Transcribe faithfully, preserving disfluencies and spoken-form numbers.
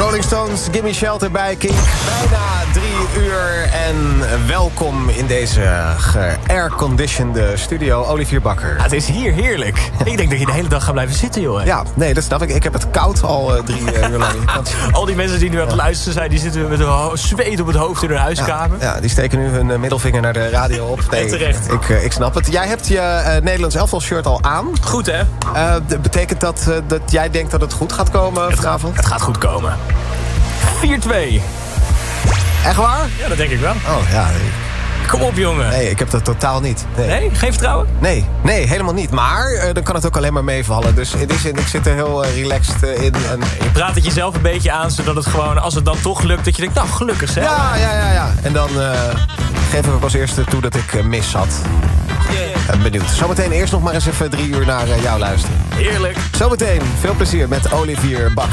Rolling Stones, Gimme Shelter bij Kink. Bijna drie uur en welkom in deze ge-airconditionede studio. Olivier Bakker. Ja, het is hier heerlijk. Ik denk dat je de hele dag gaat blijven zitten, joh. Hè? Ja, nee, dat snap ik. Ik heb het koud al uh, drie uh, uur lang. Al die mensen die nu aan het luisteren zijn, die zitten met hun zweet op het hoofd in hun huiskamer. Ja, ja, die steken nu hun uh, middelvinger naar de radio op. Nee, en terecht. Ik, uh, ik snap het. Jij hebt je uh, Nederlands elftal shirt al aan. Goed, hè? Uh, d- betekent dat uh, dat jij denkt dat het goed gaat komen het, vanavond? Het gaat goed komen. vier twee. Echt waar? Ja, dat denk ik wel. Oh, ja. Kom op, jongen. Nee, ik heb dat totaal niet. Nee? nee? Geen vertrouwen? Nee, nee, helemaal niet. Maar uh, dan kan het ook alleen maar meevallen. Dus in die zin, ik zit er heel uh, relaxed uh, in. En... Je praat het jezelf een beetje aan, zodat het gewoon, als het dan toch lukt, dat je denkt, nou, gelukkig, hè? Ja, ja, ja, ja. En dan uh, geef ik ook als eerste toe dat ik uh, mis had. Yeah. Uh, benieuwd. Zometeen eerst nog maar eens even drie uur naar uh, jou luisteren. Heerlijk. Zometeen veel plezier met Olivier Bakker.